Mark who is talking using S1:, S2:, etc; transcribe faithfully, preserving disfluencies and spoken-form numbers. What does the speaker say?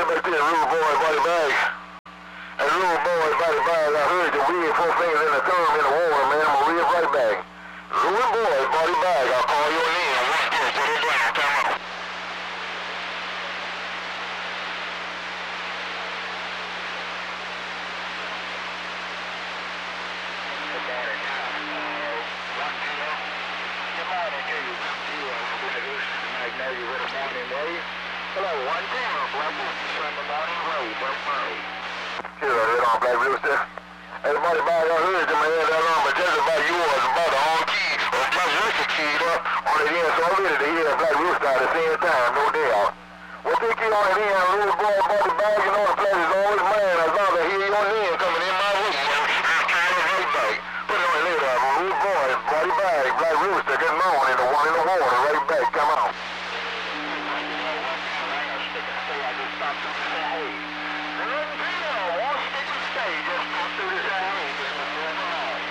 S1: back there, Rude Boy, Body Bag. Hey, Rude Boy, Body Bag, I heard you weird four fingers in the thumb in the water, man. I'm gonna read it right back. Rude Boy, Body Bag, I'll call your name. One, two, put it down, come on.
S2: Hello, one down, Black Rooster, Sunday morning road, Black Road.
S1: Here, I head on Black Rooster. Everybody by y'all heard you, man, that on, but just about yours, about the on key, or Black Rooster keyed up on the end, so I'm ready to hear Black Rooster at the same time, no doubt. Well, take you on the end, Little Boy, Body Bag, you know the place is always mine, as long as I hear your name coming in my room, I'll turn it right back. Put it on later, Little Boy, Body Bag, Black Rooster, good morning, the one in the water, right back, come on.
S2: I just stopped to say, hey.